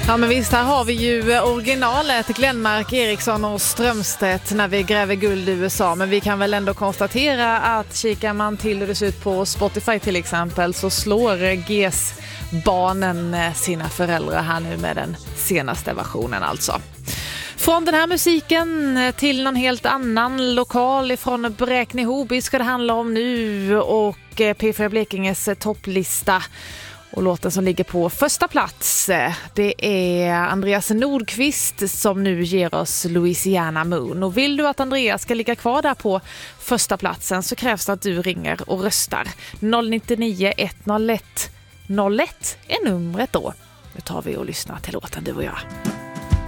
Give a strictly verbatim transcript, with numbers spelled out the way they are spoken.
Ja, men visst, här har vi ju originalet Glenmark, Eriksson och Strömstedt när vi gräver guld i U S A. Men vi kan väl ändå konstatera att kikar man till hur det ser ut på Spotify till exempel, så slår G S-barnen sina föräldrar här nu med den senaste versionen alltså. Från den här musiken till någon helt annan lokal ifrån Bräkne-Hoby ska det handla om nu, och P fyra Blekinges topplista. Och låten som ligger på första plats, det är Andreas Nordqvist som nu ger oss Louisiana Moon. Och vill du att Andreas ska ligga kvar där på första platsen så krävs det att du ringer och röstar. noll nio nio ett noll ett noll ett är numret då. Nu tar vi och lyssnar till låten, du och jag.